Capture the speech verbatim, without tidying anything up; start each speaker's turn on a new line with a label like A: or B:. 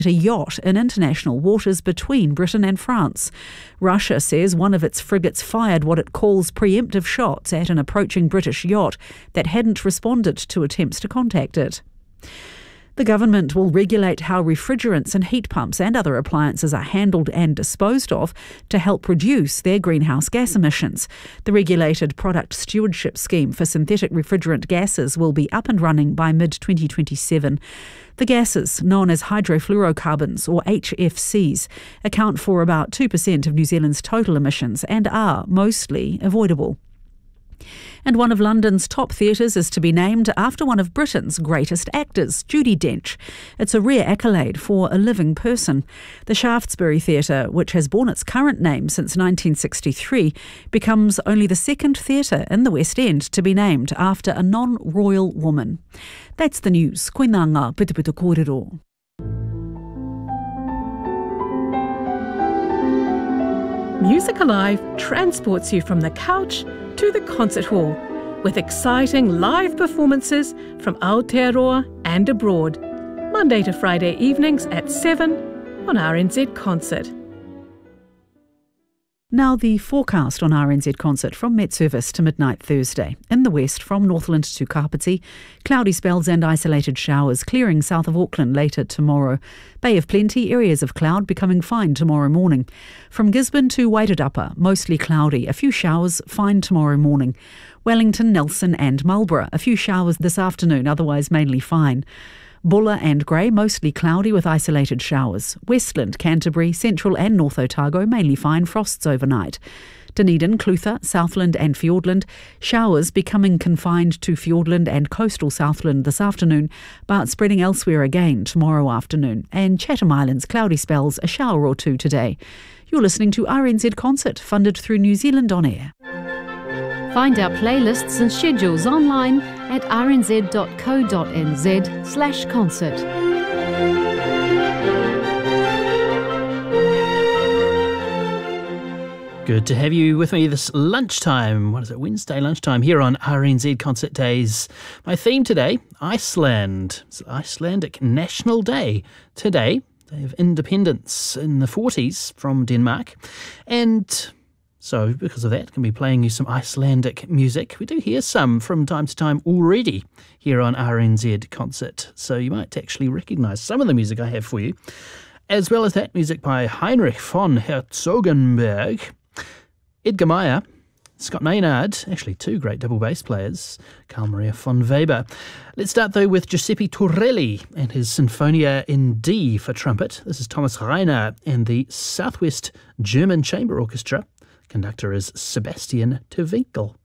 A: a yacht in international waters between Britain and France. Russia says one of its frigates fired what it calls preemptive shots at an approaching British yacht that hadn't responded to attempts to contact it. The government will regulate how refrigerants and heat pumps and other appliances are handled and disposed of to help reduce their greenhouse gas emissions. The regulated product stewardship scheme for synthetic refrigerant gases will be up and running by mid twenty twenty-seven. The gases, known as hydrofluorocarbons or H F Cs, account for about two percent of New Zealand's total emissions and are mostly avoidable. And one of London's top theatres is to be named after one of Britain's greatest actors, Judi Dench. It's a rare accolade for a living person. The Shaftesbury Theatre, which has borne its current name since nineteen sixty-three, becomes only the second theatre in the West End to be named after a non-royal woman. That's the news. Koina ngā pitupitu kōrero.
B: Music Alive transports you from the couch to the concert hall with exciting live performances from Aotearoa and abroad, Monday to Friday evenings at seven on R N Z Concert.
A: Now the forecast on R N Z Concert from Met Service to midnight Thursday. In the west from Northland to Kapiti, cloudy spells and isolated showers clearing south of Auckland later tomorrow. Bay of Plenty, areas of cloud becoming fine tomorrow morning. From Gisborne to Wairarapa, mostly cloudy, a few showers, fine tomorrow morning. Wellington, Nelson and Marlborough, a few showers this afternoon, otherwise mainly fine. Bulla and Grey, mostly cloudy with isolated showers. Westland, Canterbury, Central and North Otago, mainly fine, frosts overnight. Dunedin, Clutha, Southland and Fiordland, showers becoming confined to Fiordland and coastal Southland this afternoon, but spreading elsewhere again tomorrow afternoon. And Chatham Islands, cloudy spells, a shower or two today. You're listening to R N Z Concert, funded through New Zealand On Air.
C: Find our playlists and schedules online at rnz.co.nz slash concert.
D: Good to have you with me this lunchtime. What is it? Wednesday lunchtime here on R N Z Concert Days. My theme today, Iceland. It's Icelandic National Day today. Day of independence in the forties from Denmark. And so, because of that, can be playing you some Icelandic music. We do hear some from time to time already here on R N Z Concert, so you might actually recognise some of the music I have for you, as well as that music by Heinrich von Herzogenberg, Edgar Meyer, Scott Maynard, actually two great double bass players, Carl Maria von Weber. Let's start though with Giuseppe Torelli and his Sinfonia in D for trumpet. This is Thomas Reiner and the Southwest German Chamber Orchestra. Conductor is Sebastian Terwinkel.